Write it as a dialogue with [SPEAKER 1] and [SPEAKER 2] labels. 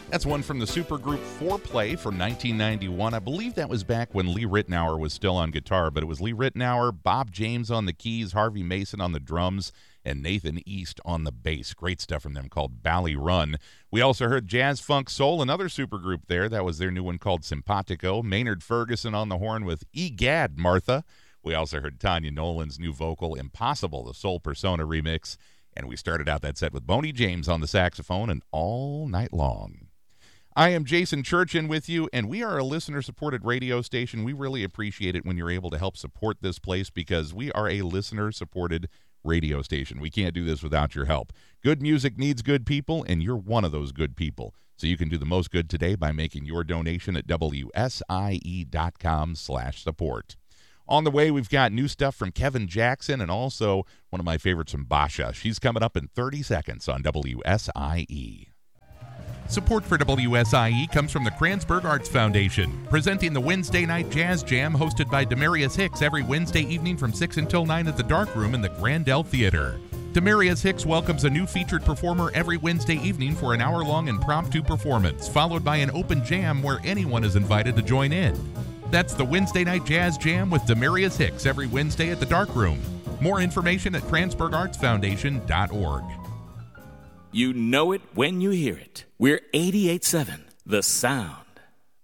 [SPEAKER 1] That's one from the supergroup Foreplay from 1991. I believe that was back when Lee Ritenour was still on guitar, but it was Lee Ritenour, Bob James on the keys, Harvey Mason on the drums, and Nathan East on the bass. Great stuff from them called Bally Run. We also heard Jazz Funk Soul, another supergroup there. That was their new one called Simpatico. Maynard Ferguson on the horn with Egad Martha. We also heard Tanya Nolan's new vocal, Impossible, the Soul Persona remix. And we started out that set with Boney James on the saxophone and All Night Long. I am Jason Churchin with you, and we are a listener-supported radio station. We really appreciate it when you're able to help support this place because we are a listener-supported radio station. We can't do this without your help. Good music needs good people, and you're one of those good people. So you can do the most good today by making your donation at WSIE.com/support. On the way, we've got new stuff from Kevin Jackson and also one of my favorites from Basha. She's coming up in 30 seconds on WSIE. Support for WSIE comes from the Kranzberg Arts Foundation, presenting the Wednesday Night Jazz Jam hosted by Demarius Hicks every Wednesday evening from 6 until 9 at the Dark Room in the Grandel Theater. Demarius Hicks welcomes a new featured performer every Wednesday evening for an hour-long impromptu performance, followed by an open jam where anyone is invited to join in. That's the Wednesday Night Jazz Jam with Demarius Hicks every Wednesday at the Dark Room. More information at KranzbergArtsFoundation.org.
[SPEAKER 2] You know it when you hear it. We're 88.7, The Sound.